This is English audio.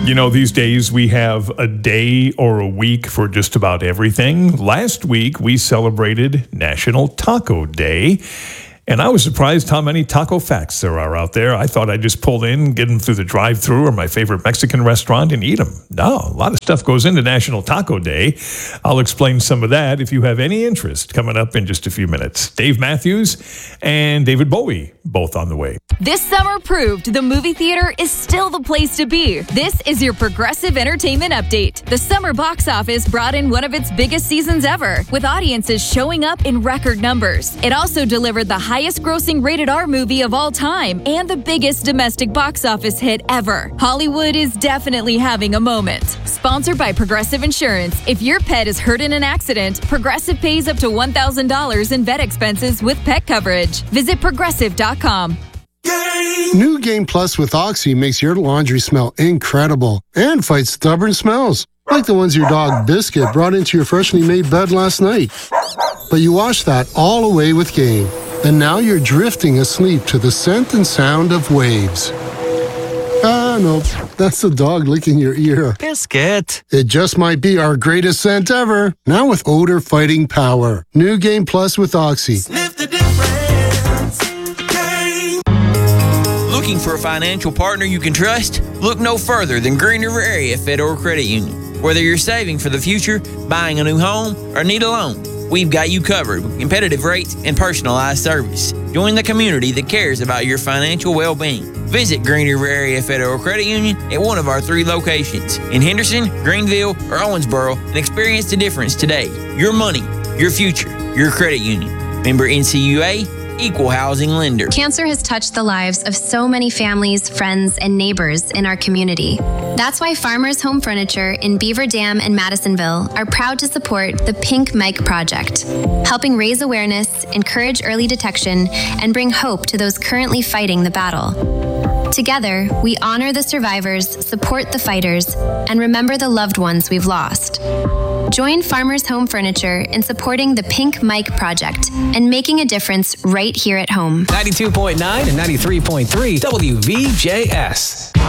You know, these days we have a day or a week for just about everything. Last week we celebrated National Taco Day, and I was surprised how many taco facts there are out there. I thought I'd just pull in, get them through the drive-thru or my favorite Mexican restaurant and eat them. No, a lot of stuff goes into National Taco Day. I'll explain some of that if you have any interest coming up in just a few minutes. Dave Matthews and David Bowie, both on the way. This summer proved the movie theater is still the place to be. This is your Progressive Entertainment Update. The summer box office brought in one of its biggest seasons ever, with audiences showing up in record numbers. It also delivered the highest grossing rated R movie of all time and the biggest domestic box office hit ever. Hollywood is definitely having a moment. Sponsored by Progressive Insurance. If your pet is hurt in an accident, Progressive pays up to $1,000 in vet expenses with pet coverage. Visit progressive.com. New Game Plus with Oxy makes your laundry smell incredible and fights stubborn smells, like the ones your dog Biscuit brought into your freshly made bed last night. But you wash that all away with Game, and now you're drifting asleep to the scent and sound of waves. No, that's the dog licking your ear. Biscuit. It just might be our greatest scent ever, now with odor-fighting power. New Game Plus with Oxy. Sniff the difference. Game. Looking for a financial partner you can trust? Look no further than Green River Area Federal Credit Union. Whether you're saving for the future, buying a new home, or need a loan, we've got you covered with competitive rates and personalized service. Join the community that cares about your financial well-being. Visit Green River Area Federal Credit Union at one of our 3 locations in Henderson, Greenville, or Owensboro and experience the difference today. Your money, your future, your credit union. Member NCUA, Equal Housing Lender. Cancer has touched the lives of so many families, friends, and neighbors in our community. That's why Farmers Home Furniture in Beaver Dam and Madisonville are proud to support the Pink Mike Project, helping raise awareness, encourage early detection, and bring hope to those currently fighting the battle. Together, we honor the survivors, support the fighters, and remember the loved ones we've lost. Join Farmers Home Furniture in supporting the Pink Mike Project and making a difference right here at home. 92.9 and 93.3 WVJS.